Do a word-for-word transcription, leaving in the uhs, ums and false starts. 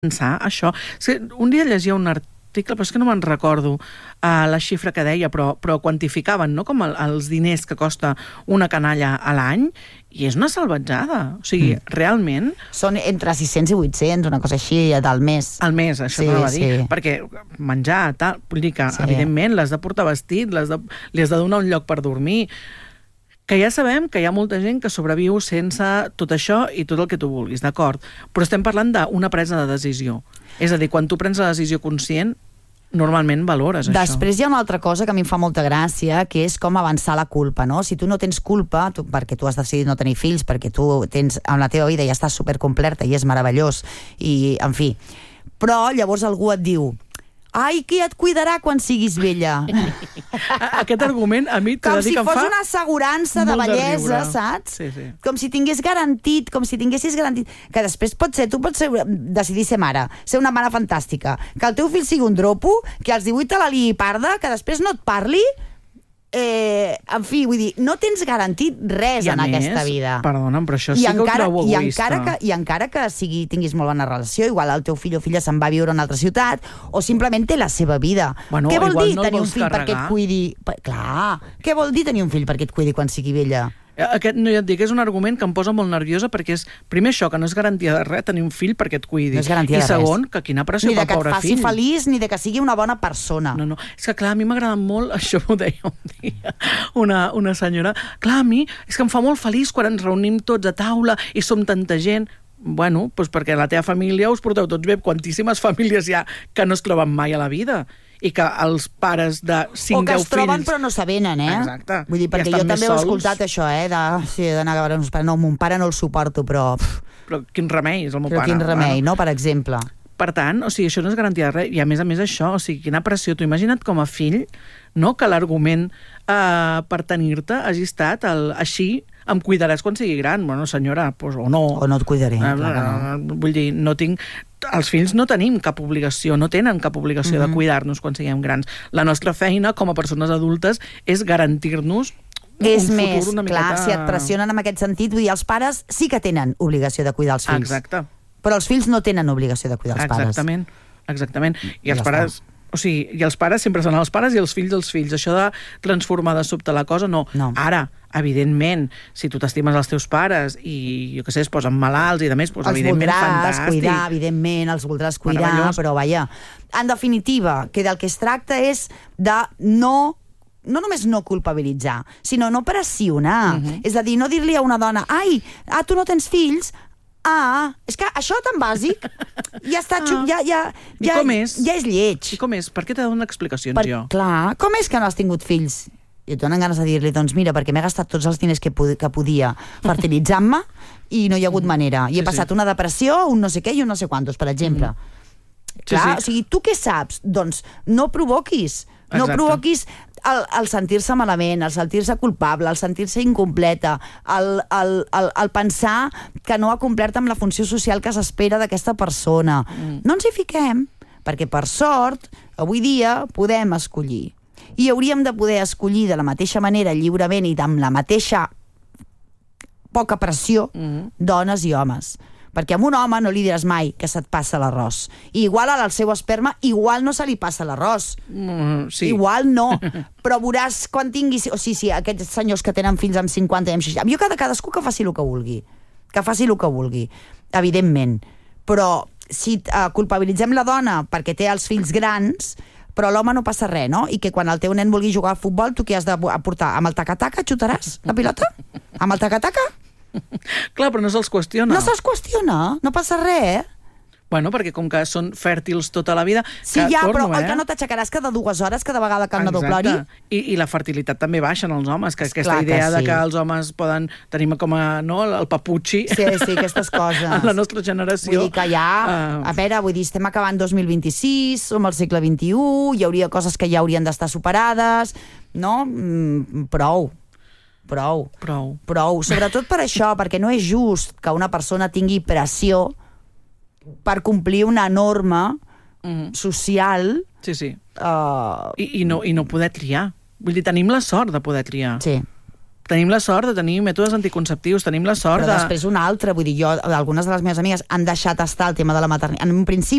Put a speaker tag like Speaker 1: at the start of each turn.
Speaker 1: pensar això. És que un dia llegia un article, però és que no me'n recordo uh, la xifra que deia, però, però quantificaven, no?, com el, els diners que costa una canalla a l'any, i és una salvatjada. O sigui, mm. realment...
Speaker 2: Són entre sis-cents i vuit-cents, una cosa així, al mes.
Speaker 1: Al mes, això
Speaker 2: sí,
Speaker 1: t'anava a dir.
Speaker 2: Sí.
Speaker 1: Perquè menjar, tal, vull dir que,
Speaker 2: sí.
Speaker 1: evidentment, l'has de portar vestit, l'has de, li has de donar un lloc per dormir, que ja sabem que hi ha molta gent que sobreviu sense tot això i tot el que tu vulguis, d'acord? Però estem parlant d'una presa de decisió. És a dir, quan tu prens la decisió conscient, normalment valores això.
Speaker 2: Després hi ha una altra cosa que a mi em fa molta gràcia, que és com avançar la culpa, no? Si tu no tens culpa, tu, perquè tu has decidit no tenir fills, perquè tu tens, en la teva vida ja estàs supercompleta i és meravellós, i, en fi. Però llavors algú et diu: ai, qui et cuidarà quan siguis vella?
Speaker 1: Aquest argument a mi t'he de dir que em fa...
Speaker 2: Com si fos una assegurança de bellesa, saps?
Speaker 1: Sí, sí.
Speaker 2: Com si tingués garantit, com si tinguessis garantit... Que després pot ser, tu pots ser, decidir ser mare, ser una mare fantàstica, que el teu fill sigui un dropo, que als divuit te la liï parda, que després no et parli... Eh, en fi, vull dir, no tens garantit res en
Speaker 1: més,
Speaker 2: aquesta vida.
Speaker 1: Perdona'm, però això
Speaker 2: I
Speaker 1: sí
Speaker 2: encara,
Speaker 1: que ho trobo
Speaker 2: i
Speaker 1: egoista.
Speaker 2: encara que, I encara que sigui, tinguis molt bona relació, igual el teu fill o filla se'n va a viure a una altra ciutat, o simplement té la seva vida.
Speaker 1: Bueno,
Speaker 2: què vol dir
Speaker 1: no
Speaker 2: tenir un fill
Speaker 1: carregar.
Speaker 2: perquè et cuidi? Pa, clar, què vol dir tenir un fill perquè et cuidi quan sigui vella?
Speaker 1: Aquest, no, ja et dic, és un argument que em posa molt nerviosa, perquè és, primer això, que no és garantia de res tenir un fill perquè et cuidi.
Speaker 2: No és garantia
Speaker 1: I
Speaker 2: de
Speaker 1: segon,
Speaker 2: res.
Speaker 1: que quina pressió
Speaker 2: ni de
Speaker 1: pel
Speaker 2: que et
Speaker 1: pobre
Speaker 2: faci
Speaker 1: fill.
Speaker 2: feliç, ni de que sigui una bona persona.
Speaker 1: No, no, és que clar, a mi m'agrada molt, això m'ho deia un dia una, una senyora, clar, a mi és que em fa molt feliç quan ens reunim tots a taula i som tanta gent. Bueno, doncs perquè la teva família us porteu tots bé, quantíssimes famílies hi ha que no es troben mai a la vida, i que els pares de cinc deu fills...
Speaker 2: O que es troben però no s'avenen, eh?
Speaker 1: Exacte.
Speaker 2: Vull dir, perquè jo també ho he escoltat, això, eh? De, sí, d'anar a veure uns pares. No, mon pare no el suporto, però...
Speaker 1: Però quin remei és el meu
Speaker 2: però
Speaker 1: pare.
Speaker 2: Però quin remei,
Speaker 1: bueno.
Speaker 2: no?, per exemple.
Speaker 1: Per tant, o sigui, això no és garantia de res. I a més a més això, o sigui, quina pressió. Tu imagina't com a fill, no?, que l'argument eh, per tenir-te hagi estat el, així, em cuidaràs quan sigui gran. Bueno, senyora, doncs, o no.
Speaker 2: O no et cuidaré,
Speaker 1: eh,
Speaker 2: clar que no.
Speaker 1: Vull dir, no tinc... Els fills no tenim cap obligació, no tenen cap obligació mm-hmm. de cuidar-nos quan siguem grans. La nostra feina, com a persones adultes, és garantir-nos
Speaker 2: és
Speaker 1: un
Speaker 2: més,
Speaker 1: futur una
Speaker 2: clar,
Speaker 1: miqueta...
Speaker 2: si et pressionen en aquest sentit, vull dir, els pares sí que tenen obligació de cuidar els fills.
Speaker 1: Exacte.
Speaker 2: Però els fills no tenen obligació de cuidar els
Speaker 1: exactament,
Speaker 2: pares.
Speaker 1: Exactament. I
Speaker 2: ja
Speaker 1: els pares...
Speaker 2: Està.
Speaker 1: O sigui, i els pares sempre són els pares i els fills els fills. Això de transformar de sobte la cosa, no.
Speaker 2: no.
Speaker 1: Ara, evidentment, si tu t'estimes els teus pares i, jo què sé, es posen malalts i de més, doncs,
Speaker 2: els
Speaker 1: evidentment,
Speaker 2: voldràs
Speaker 1: fantàstic.
Speaker 2: cuidar, evidentment, els voldràs cuidar, però vaja, en definitiva, que del que es tracta és de no no només no culpabilitzar, sinó no pressionar. Uh-huh. És a dir, no dir-li a una dona: ai, ah, tu no tens fills? Ah, és que això tan bàsic ja està ah. ja, ja, ja,
Speaker 1: com és?
Speaker 2: ja és lleig.
Speaker 1: I com és? Per què t'he de donar explicacions,
Speaker 2: per,
Speaker 1: jo?
Speaker 2: Clar, com és que no has tingut fills? I et donen ganes de dir-li: doncs mira, perquè m'he gastat tots els diners que, pod que podia fertilitzant-me i no hi ha hagut manera. I he
Speaker 1: sí,
Speaker 2: passat
Speaker 1: sí.
Speaker 2: una depressió, un no sé què i un no sé quantos, per exemple. Mm. Clar, sí, sí. O sigui, tu què saps? Doncs no provoquis. No
Speaker 1: Exacte.
Speaker 2: provoquis el, el sentir-se malament, el sentir-se culpable, el sentir-se incompleta, el, el, el, el pensar que no ha complert amb la funció social que s'espera d'aquesta persona. Mm. No ens hi fiquem, perquè per sort, avui dia podem escollir. I hauríem de poder escollir de la mateixa manera, lliurement i amb la mateixa poca pressió, mm. dones i homes. Perquè a un home no li diràs mai que se't passa l'arròs. I igual al seu esperma, igual no se li passa l'arròs.
Speaker 1: Mm, sí.
Speaker 2: Igual no. Però veuràs quan tinguis... O sigui, sí, aquests senyors que tenen fills amb cinquanta i amb seixanta... Jo cada cadascú que faci el que vulgui. Que faci el que vulgui. Evidentment. Però si uh, culpabilitzem la dona perquè té els fills grans, però l'home no passa res, no? I que quan el teu nen vulgui jugar a futbol, tu què has de portar? Amb el taca-taca xutaràs la pilota? Amb el taca-taca?
Speaker 1: Clar, però no se'ls qüestiona.
Speaker 2: No se'ls qüestiona, no passa res.
Speaker 1: Bueno, perquè com que són fèrtils tota la vida...
Speaker 2: Sí,
Speaker 1: que,
Speaker 2: ja,
Speaker 1: torno,
Speaker 2: però
Speaker 1: eh?
Speaker 2: el que no t'aixecaràs cada dues hores, cada vegada que el nadó plori...
Speaker 1: I, I la fertilitat també baixa en els homes, que aquesta
Speaker 2: Clar
Speaker 1: idea
Speaker 2: que sí.
Speaker 1: de que els homes poden tenir com a, no, el paputxi...
Speaker 2: Sí, sí, aquestes coses.
Speaker 1: En la nostra generació...
Speaker 2: Vull dir que ja...
Speaker 1: Uh...
Speaker 2: A veure, vull dir, estem acabant dos mil vint-i-sis, som al segle vint-i-u, hi hauria coses que ja haurien d'estar superades, no? Mm, prou. Prou.
Speaker 1: Prou.
Speaker 2: Prou. Sobretot per això, perquè no és just que una persona tingui pressió per complir una norma mm-hmm. social...
Speaker 1: Sí, sí.
Speaker 2: Uh...
Speaker 1: I, i, no, I no poder triar. Vull dir, tenim la sort de poder triar.
Speaker 2: Sí.
Speaker 1: tenim la sort de tenir mètodes anticonceptius, tenim la sort
Speaker 2: Però
Speaker 1: de...
Speaker 2: després una altra, vull dir, jo, algunes de les meves amigues han deixat estar el tema de la maternitat. En un principi